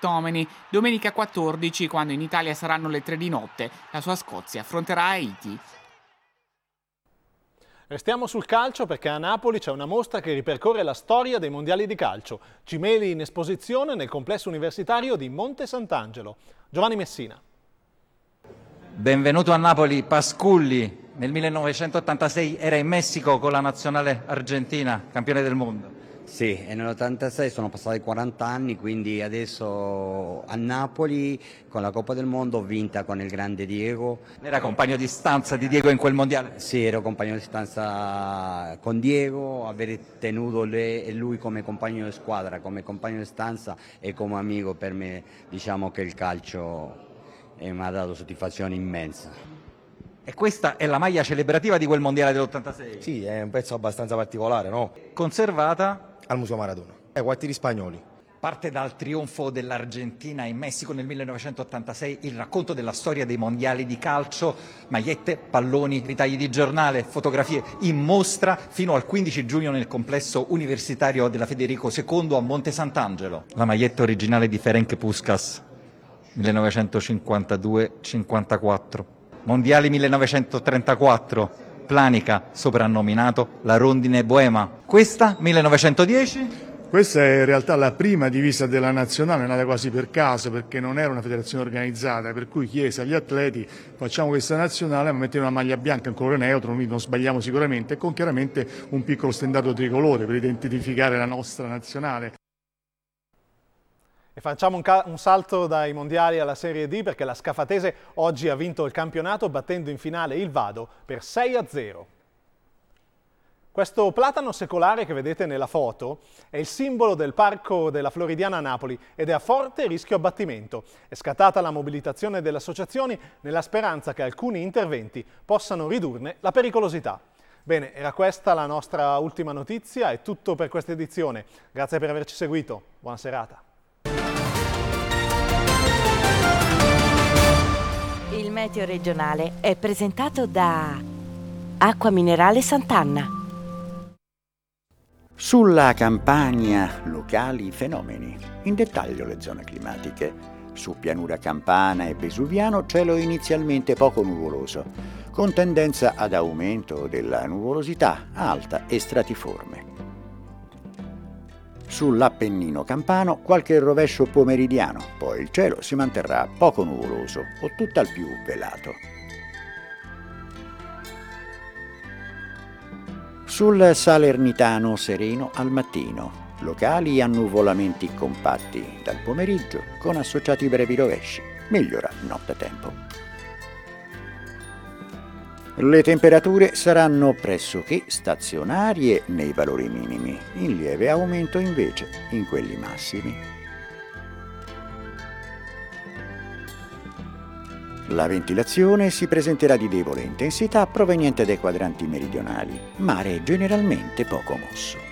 Itomeni. Domenica 14, quando in Italia saranno le 3 di notte, la sua Scozia affronterà Haiti. Restiamo sul calcio perché a Napoli c'è una mostra che ripercorre la storia dei mondiali di calcio. Cimeli in esposizione nel complesso universitario di Monte Sant'Angelo. Giovanni Messina. Benvenuto a Napoli, Pasculli. Nel 1986 era in Messico con la nazionale argentina, campione del mondo. Sì, e nell'86 sono passati 40 anni, quindi adesso a Napoli con la Coppa del Mondo ho vinta con il grande Diego. Era compagno di stanza di Diego in quel mondiale? Sì, ero compagno di stanza con Diego, aver tenuto lui come compagno di squadra, come compagno di stanza e come amico, per me diciamo che il calcio mi ha dato soddisfazione immensa. E questa è la maglia celebrativa di quel mondiale dell'86? Sì, è un pezzo abbastanza particolare, no? Conservata al Museo Maradona. Quartieri spagnoli. Parte dal trionfo dell'Argentina in Messico nel 1986, il racconto della storia dei mondiali di calcio, magliette, palloni, ritagli di giornale, fotografie in mostra fino al 15 giugno nel complesso universitario della Federico II a Monte Sant'Angelo. La maglietta originale di Ferenc Puskás, 1952-54. Mondiali 1934. Planica, soprannominato la rondine boema. Questa, 1910? Questa è in realtà la prima divisa della nazionale, nata quasi per caso, perché non era una federazione organizzata, per cui chiese agli atleti facciamo questa nazionale ma mettete una maglia bianca, un colore neutro, noi non sbagliamo sicuramente, e con chiaramente un piccolo stendardo tricolore per identificare la nostra nazionale. E facciamo un salto dai mondiali alla Serie D perché la Scafatese oggi ha vinto il campionato battendo in finale il Vado per 6-0. Questo platano secolare che vedete nella foto è il simbolo del parco della Floridiana a Napoli ed è a forte rischio abbattimento. È scattata la mobilitazione delle associazioni nella speranza che alcuni interventi possano ridurne la pericolosità. Bene, era questa la nostra ultima notizia, è tutto per questa edizione. Grazie per averci seguito, buona serata. Il meteo regionale è presentato da Acqua Minerale Sant'Anna. Sulla Campania, locali fenomeni. In dettaglio le zone climatiche. Su pianura campana e vesuviano cielo inizialmente poco nuvoloso, con tendenza ad aumento della nuvolosità alta e stratiforme. Sull'Appennino campano qualche rovescio pomeridiano, poi il cielo si manterrà poco nuvoloso o tutt'al più velato. Sul Salernitano sereno al mattino, locali annuvolamenti compatti dal pomeriggio con associati brevi rovesci, migliora nottetempo. Le temperature saranno pressoché stazionarie nei valori minimi, in lieve aumento invece in quelli massimi. La ventilazione si presenterà di debole intensità proveniente dai quadranti meridionali, mare generalmente poco mosso.